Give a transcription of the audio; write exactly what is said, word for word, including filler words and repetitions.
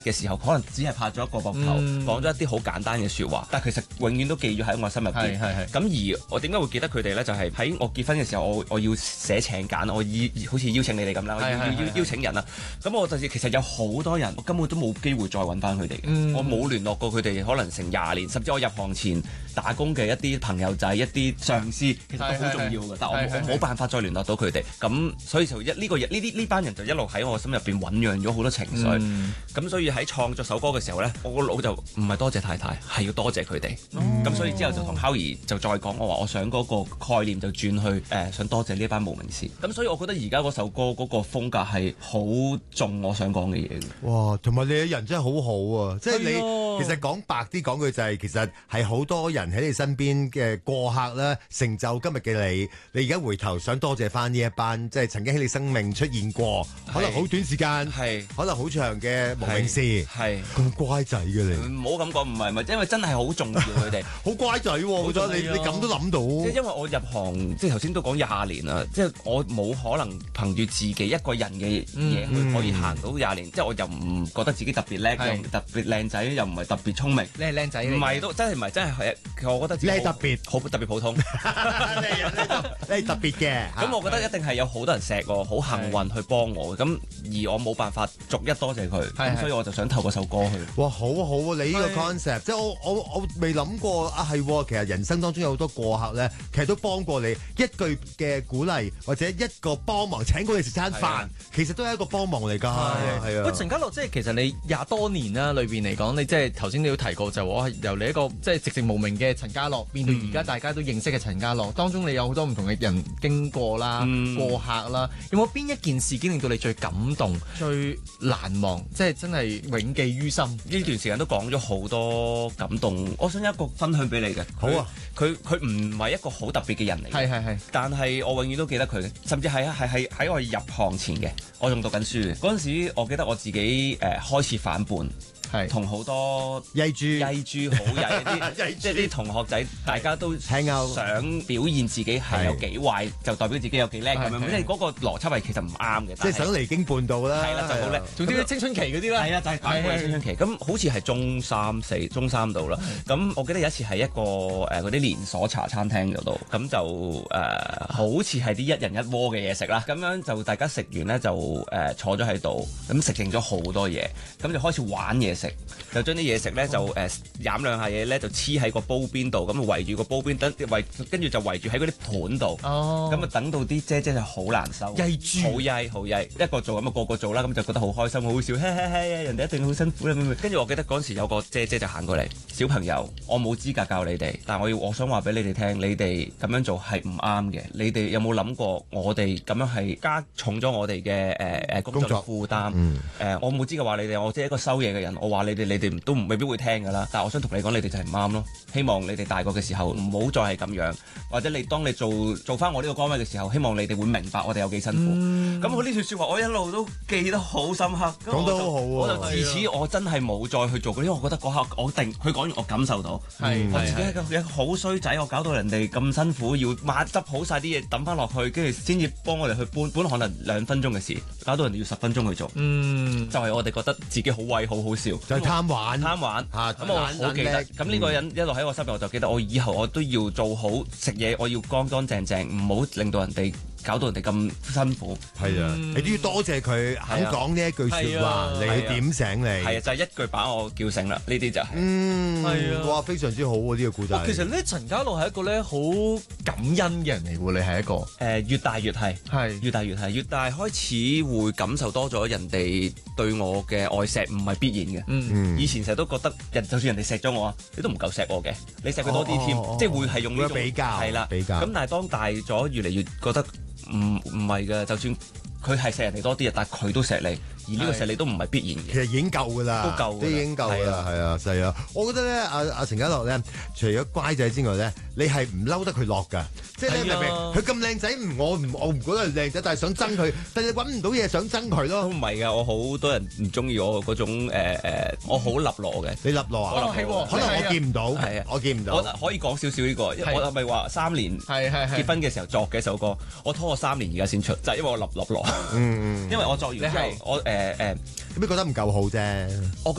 嘅時候，可能只係拍咗一個膊頭，講咗、嗯、一啲好簡單嘅説話，但係其實永遠都記咗喺我心入邊。咁而我點解會記得佢哋咧？就係、是、喺我結婚嘅時候，我我要寫請柬，我邀好似邀請你哋咁啦，我要要邀邀請人啊。咁我就其實有好多人，我根本都冇機會再揾翻佢哋嘅。嗯、我冇聯絡過佢哋，可能成廿年，甚至我入行前打工嘅一啲朋友仔、一啲上司，其實都好重要嘅。但我冇辦法再聯絡到佢哋。咁所以就一呢、這個呢啲呢班人就一路喺我心入邊醖釀咗好多情緒。咁、嗯、所以喺創作首歌嘅時候咧，我個腦就唔係多謝太太，係要多謝佢哋。咁、嗯、所以之後就同 Howie 就再講，我話我想嗰個概念就轉去誒、呃，想多謝呢班無名氏。咁所以我覺得而家嗰首歌嗰個風格係好重我想講嘅嘢。哇！ 同埋你嘅人真係好好啊，即係你、啊、其實講白啲講句就係、是，其實係好多人喺你身邊嘅過客啦，成就今日嘅你。你而家回頭想多謝翻呢一班，即係曾經喺你生命出現過，是可能好短時間，係可能好長嘅無名氏，係咁乖仔嘅你。 唔好咁講，唔係唔係，因為真係好重要佢哋， 好乖仔喎、啊，我覺得你你咁都諗到。 即係因為我入行，即係頭先都講廿年啦，即係我冇可能憑住自己一個人嘅嘢去可以行到廿年，嗯、即係我又唔覺得自己特別叻，又特別靚仔，又唔係特別聰明。 你係靚仔， 唔係都真係唔係真係係，其實我覺得自己你係特別， 好特別普通。 你係特別嘅。 咁我覺得一定係有好多人錫我，好幸運去幫我。咁而我冇辦法逐一多謝佢，咁所以我就想透過首歌去。 哇，好好啊！你呢個 concept，即係我我我未諗過啊，係其實人生當中有好多過客咧，其實都幫過你一句嘅鼓勵，或者一個幫忙請過你食餐飯，其實都係一個幫忙嚟㗎。係啊。 喂，陳家樂，即係其實你廿多年啦，裏邊嚟講，你即係頭先你都提過，就我由你一個即係寂寂無名嘅陳家樂，變到而家大家都認識嘅陳家樂，當中你有好多唔同嘅人經過啦、嗯、過客啦，有冇邊一件事件令到你最感動、最難忘，即係真係永記於心？ 呢段時間都講咗好多感動，我想有一個分享俾你嘅。 好啊， 佢佢唔係一個好特別嘅人嚟， 係係係，但係我永遠都記得佢嘅，甚至係係係喺我入行前嘅，我仲讀緊書嘅嗰陣時，我記得我自己誒、呃、開始反叛。係同好多曳豬曳豬好曳啲，即係啲同學仔，大家都想表現自己係有幾壞，就代表自己有幾叻咁樣。即係嗰個邏輯係其實唔啱嘅。 即係想離經叛道啦。 係啦，就好叻。 總之青春期嗰啲啦。 係啊，就係反叛青春期。咁好似係中三四、中三度啦。咁我記得有一次係一個誒嗰啲連鎖茶餐廳嗰度，咁就誒好似係啲一人一鍋嘅嘢食啦。咁樣就大家食完咧就誒坐咗喺度，咁食剩咗好多嘢，咁就開始玩嘢。食就將啲嘢食咧就誒飲兩下嘢咧就黐喺個煲邊度，咁圍住個煲邊等圍，跟住就圍住喺嗰啲盤度。哦，咁啊等到啲姐姐就好難收， 曳豬， 好曳好曳，一個做咁啊個個做啦，咁就覺得好開心好好笑，嘿嘿嘿，人哋一定好辛苦啦。跟住我記得嗰時有個姐姐就行過嚟，小朋友，我冇資格教你哋，但係我要我想話俾你哋聽，你哋咁樣做係唔啱嘅。你哋有冇諗過我哋咁樣係加重咗我哋嘅誒誒工作負擔？誒、嗯呃，我冇資格話你哋，我即係一個收嘢嘅人，我話你哋，你哋都未必會聽㗎啦。但係我想同你講，你哋就係唔啱咯。希望你哋大個嘅時候唔好再係咁樣，或者你當你做做翻我呢個崗位嘅時候，希望你哋會明白我哋有幾辛苦。咁我呢段説話我一路都記得好深刻。 講得好好喎！ 我就自此我真係冇再去做過，因為我覺得嗰刻我定佢講完我感受到，係我自己係個好衰仔，我搞到人哋咁辛苦，要抹執好晒啲嘢抌翻落去，跟住先至幫我哋去搬。本來可能兩分鐘嘅事，搞到人哋要十分鐘去做。嗯，就係我哋覺得自己好威，好好笑。 就係貪玩， 貪玩嚇。咁我好記得。咁呢個人一路喺我心入，我就記得我以後我都要做好食嘢，我要乾乾淨淨，唔好令到人哋搞到人哋咁辛苦。 係啊，你都要多謝佢肯講呢一句説話嚟去點醒你。 係啊，就係一句把我叫醒啦。呢啲就係。 嗯，係啊，哇，非常之好喎呢個故仔。 其實咧，陳家樂係一個咧好感恩嘅人嚟喎。你係一個誒，越大越係，係越大越係，越大開始會感受多咗人哋對我嘅愛錫，唔係必然嘅。嗯，以前成日都覺得人就算人哋錫咗我啊，你都唔夠錫我嘅，你錫佢多啲添，即係會係用呢種比較係啦，比較。咁但係當大咗，越嚟越覺得唔唔係嘅，就算佢係錫人哋多啲啊，但係佢都錫你。而呢個錫你都唔係必然嘅， 其實已經夠㗎啦， 都夠， 都已經夠㗎啦，係啊，係啊。我覺得咧，阿阿陳家樂咧，除咗乖仔之外咧，你係唔嬲得佢落㗎，即係你明唔明？佢咁靚仔，唔我唔我唔覺得係靚仔，但係想憎佢，但係你揾唔到嘢想憎佢咯。 唔係㗎，我好多人唔中意我嗰種誒誒，我好立落嘅。 你立落啊？ 係喎， 可能我見唔到，係啊，我見唔到。 我可以講少少呢個，因為我係咪話三年結婚嘅時候作嘅一首歌，我拖咗三年而家先出，就係因為我立立落。嗯嗯。因為我作完之後，我誒。 誒誒， 咁你覺得唔夠好啫？ 我